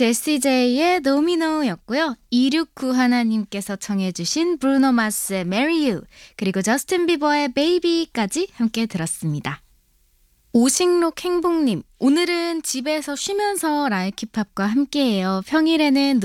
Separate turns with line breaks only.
제시제이의 노미노였고요. 269 하나님께서 청해주신 브루노 마스의 Marry You 그리고 저스틴 비버의 Baby까지 함께 들었습니다. 오식록 행복님, 오늘은 집에서 쉬면서 라이키팝과 함께해요. 평일에는